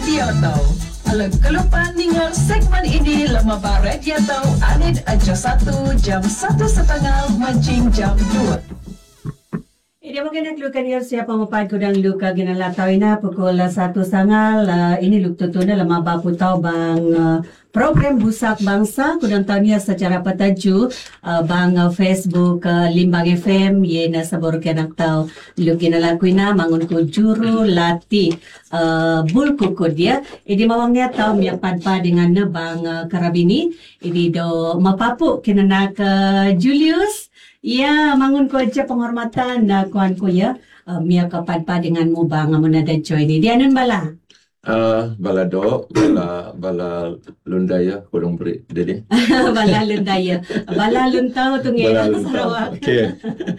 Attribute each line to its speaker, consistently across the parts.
Speaker 1: radio tau. Kalau ningal segmen ini lama ba radio tau anid aja 1 jam 1:30 mancing jam 2.
Speaker 2: Ini mungkin nak luka niya siapa mapad ko ng luka ginalataw na pukul 1:30 ini luk tutuna lama ba po tau bang program Busak Bangsa kudang tahu niya secara petaju bang Facebook Limbang FM ye na sabor kenak tau luk ginalakui na mangun ko juru lati bulku dia idi mawang niya tau miyak padpa dengan na bang Karabini idi do mapapu kinanak Julius. Ya, mangun ko aja penghormatan kuan ko ya. Mia kapadpa dengan mu bang amunada joy ni. Dia nun bala.
Speaker 3: Bala bala lundaya kurang beri dede.
Speaker 2: Bala lundaya. Bala luntau tu ngi Sarawak.
Speaker 3: Okay.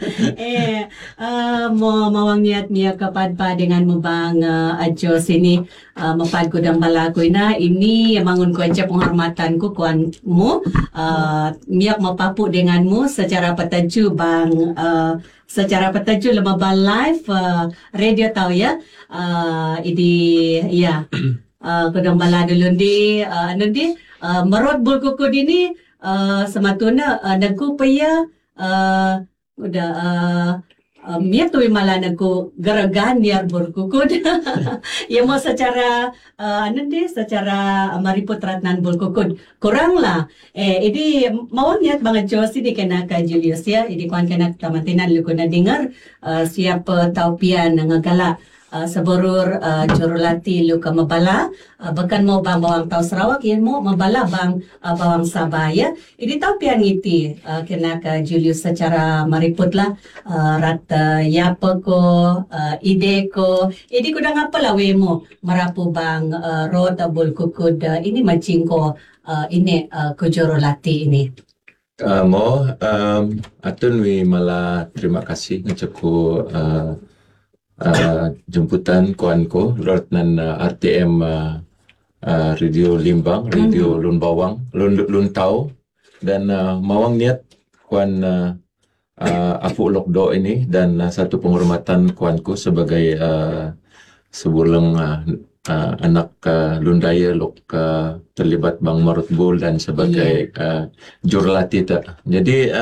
Speaker 2: Mo mawang niat mia kapadpa dengan mu bang ajo sini mapad ko dang bala ko na ini mangun ko aja penghormatan ko kuan mu miak mapapu denganmu secara petaju bang secara petaju lemaba live radio tahu ya idi ya kodang bala dulu di nanti merot bul kuku dini sematuna nagku paya udah miyak tu malah nagku garagan niar burkukud ya mau secara nanti secara mariput ratnan burkukud kurang lah ini mau niat banget Josi di kena ka Julius ya ini kuan kena tamatinan lu kuna dengar siapa taupian ngagala seborur jurulati lu ka mabala bahkan mau bang bawang tau Sarawak yan mo mabala bang bawang Sabah ya ini taupian ngiti kena ka Julius secara mariput lah rat yapa ko ide ko idi ko ngapa la we mo marapu bang road abul kukud ini macing ko ini ko jurulati ini
Speaker 3: atun wi malah terima kasih ngajaku jemputan kuanku Lordnan RTM Radio Limbang, Radio Lun Bawang, Lun Tau dan mawang niat kuan Afu Lokdo ini dan satu penghormatan kuanku sebagai sebuleng anak Lundaya lok terlibat Bang Marut Bul dan sebagai jurlati tak. Jadi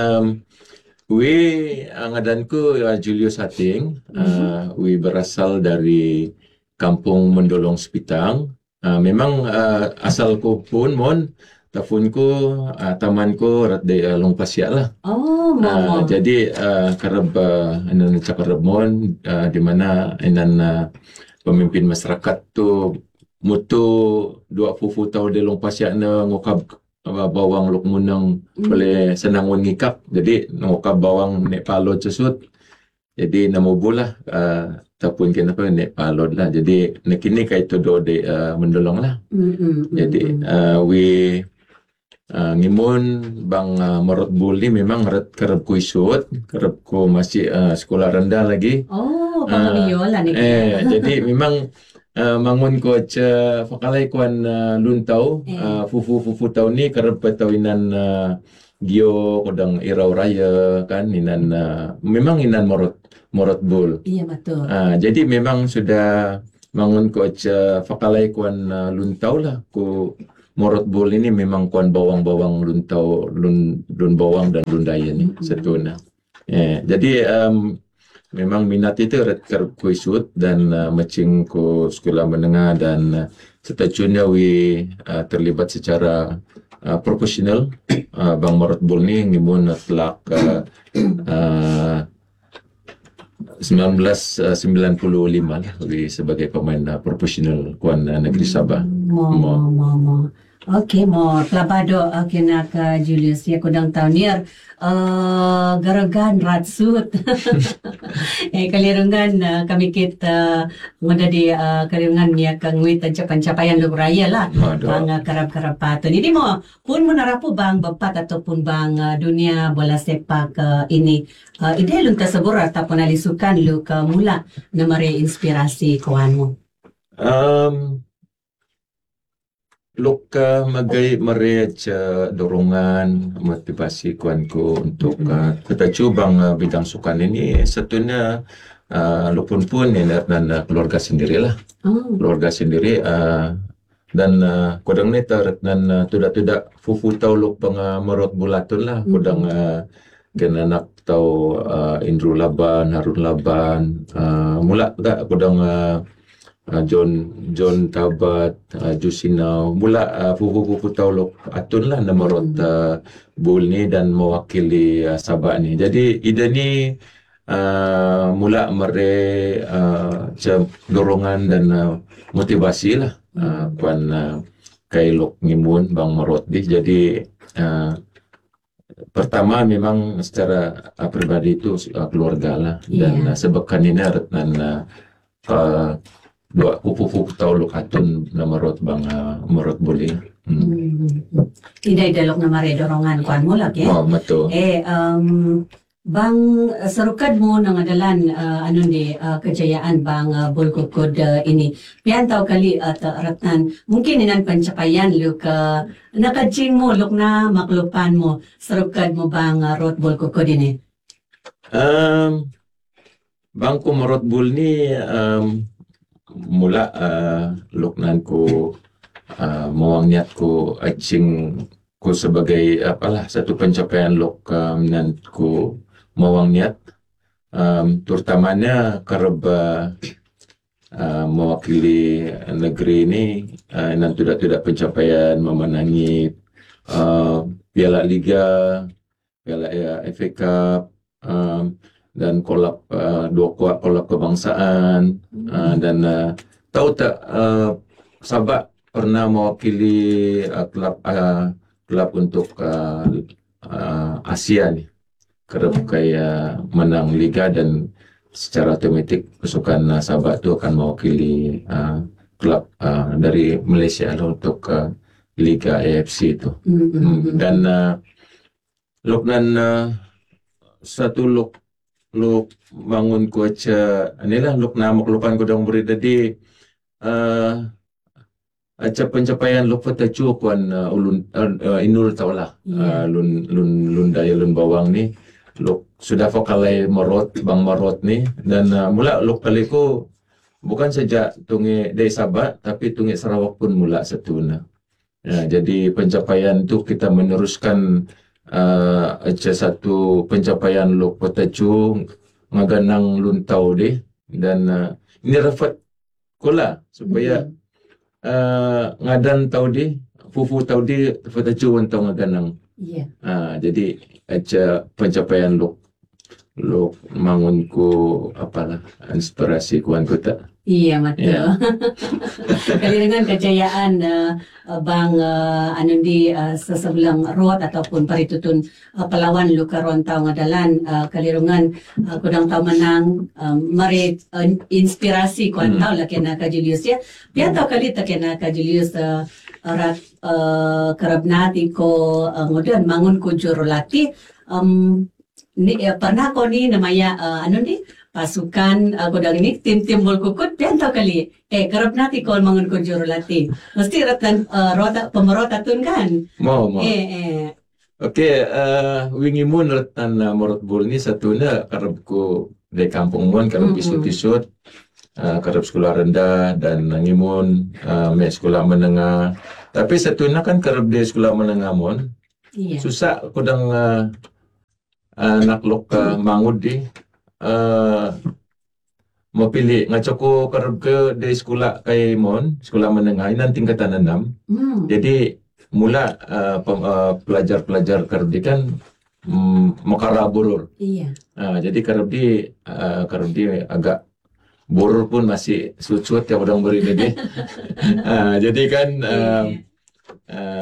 Speaker 3: ngadanku Julius Hating, berasal dari Kampung Mendolong Sepitang. Memang asalku pun tafunku tamanku rat de Longpasya lah. Jadi karab inan cakarab mon di mana inan pemimpin masyarakat tu mutu 20 tahun de Longpasya na ngokab bawang lukmunang boleh senang ngikap jadi ngokab bawang nek palod susut jadi namubulah tapun kenapa nek palod lah jadi nek ini kait tu do de mendolong lah jadi ngimun bang Marut Bul ni memang kerap ku isut kerap ku masih sekolah rendah lagi
Speaker 2: pangmiola ni
Speaker 3: jadi memang mangun ko cha fakalay kuan luntau fufu tau ni karep tawinan gio kodang Irau Raya kan inan memang inan Marut Bul.
Speaker 2: Iya betul.
Speaker 3: Jadi memang sudah mangun ko cha fakalay kuan luntau lah ku Marut Bul ini memang kuan bawang-bawang luntau lun bawang dan lundaya ni setuna. Jadi memang minat itu kerap kuisut dan macing ku sekolah menengah dan setajunya terlibat secara profesional Bang Marut Bul ni ngimun telak 1995 lah sebagai pemain profesional kuan negeri Sabah.
Speaker 2: Okey, mo klabado kena ka Julius ya kudang taunir garagan ratsut kalirungan kami kita muda di kalirungan niya kang wit pencapaian lu raya lah bang karap-karap patun ini mo pun menarapu bang bapat ataupun bang dunia bola sepak ini ide lu tasabur ataupun alisukan lu ke mula namare inspirasi kawanmu
Speaker 3: Luka magai mereja dorongan motivasi kuanku untuk kita coba bidang sukan ini satunya lupun pun ini dan keluarga sendirilah. Keluarga sendiri dan kodang ni dan tidak fufu tau luk merot bulatun lah kodang genanak tau Indru Laban, Harun Laban, mula tak kodang John Tabat, Jusinau, mula fufu tau luk atun lah merot bul ni dan mewakili Sabah ni. Jadi ide ni mula dorongan dan motivasi lah kuan kay luk ngimun bang merot di. Jadi pertama memang secara pribadi itu keluarga lah dan sebekan ini dan dua pupu tau luk atun merot bang merot boleh.
Speaker 2: Tidak dialog na mare dorongan kuan mo lagi.
Speaker 3: Oh, betul.
Speaker 2: Bang serukad mo ng adalan kejayaan bang bulkukod ini. Pian tahu kali ratnan mungkin inan pencapaian lu ke nakajing mo luk na maklupan mo serukad mo bang rot bulkukod ini.
Speaker 3: Bang ko merot bul ni mula luknan ko mawang niat ko acing ko sebagai satu pencapaian luk nan ko mawang niat terutamanya kereb mewakili negeri ini nan tidak pencapaian memenangi Piala Liga, Piala FA Cup dan kolab kolab kebangsaan dan tahu tak Sabah pernah mewakili klub untuk Asia ni kerana kayak menang liga dan secara otomatis pasukan Sabah tu akan mewakili klub dari Malaysia untuk Liga AFC itu. Dan luknan satu luk bangun kuaca inilah luk nama kelupan ko dang beri tadi aca pencapaian luk petacu kuan ulun inul taulah lun daya lun bawang ni luk sudah vokalai bang marot ni dan mula luk kali ko bukan saja tungi dari Sabah tapi tungi Sarawak pun mula satuna. Jadi pencapaian tu kita meneruskan satu pencapaian luk petacu ngaganang luntau deh dan ini refat kola supaya ngadan tau di fufu tau di petacu untau ngaganang. Jadi pencapaian luk mangun ku apalah inspirasi kuan ku tak.
Speaker 2: Iya betul. Kali dengan kejayaan bang sesebelang rot ataupun paritutun pelawan luka rontau ngadalan kalirungan kudang tau menang mari inspirasi kuan tau lah kena ka Julius ya. Pian tau kali ta kena ka Julius kerab nati ko ngodan mangun ko jurulati pernah ko ni namanya pasukan godang ini tim bulkukut pian tau kali kerap nati kol mangun ko jurulati mesti ratan pemerotatun kan
Speaker 3: mau wingi mun ratan morot bul ni satuna karab ko dari kampung mun karab isut karab sekolah rendah dan ngimun sekolah menengah tapi satuna kan karab di sekolah menengah mun susah kodang naklok mangud di mau pilih ngacoko kereb ke dari sekolah kay mon sekolah menengah ini tingkatan 6 jadi mula pelajar-pelajar kereb di kan makara burur jadi kereb di agak burur pun masih sucut yang udah beri jadi kan